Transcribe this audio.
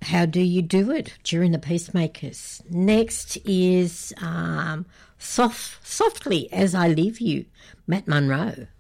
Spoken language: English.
How Do You Do It during the Peacemakers. Next is Softly As I Leave You, Matt Monro.